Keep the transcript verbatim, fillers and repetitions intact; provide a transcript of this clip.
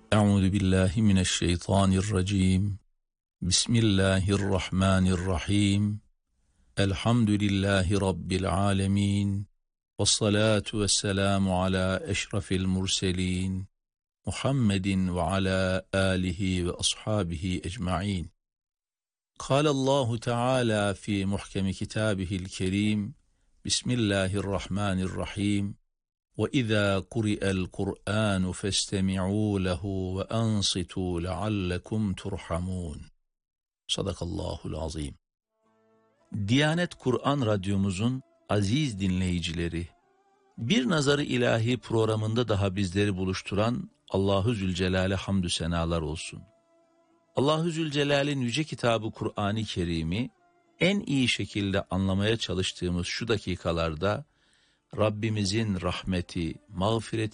Euzu billahi mineşşeytanirracim. Bismillahirrahmanirrahim. Elhamdülillahi rabbil alamin. Vessalatu vesselamu ala eşrafil murselin. Muhammedin ve ala alihi ve ashabihi ecmaîn. Kâlallahu Teala fi muhkemi kitabihil kerim. Bismillahirrahmanirrahim. وَإِذَا قُرِئَ الْقُرْآنُ فَاسْتَمِعُوا لَهُ وَأَنصِتُوا لَعَلَّكُمْ تُرْحَمُونَ. Sadakallahul azim. Diyanet Kur'an Radyomuzun aziz dinleyicileri, Bir Nazarı İlahi programında daha bizleri buluşturan Allahu Zülcelal'e hamdü senalar olsun. Allahu Zülcelal'in yüce kitabı Kur'an-ı Kerim'i en iyi şekilde anlamaya çalıştığımız şu dakikalarda Rabbimizin rahmeti, mağfireti